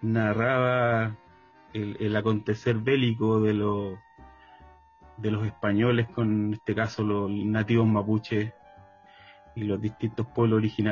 narraba el acontecer bélico de los españoles con, en este caso, los nativos mapuches y los distintos pueblos originarios.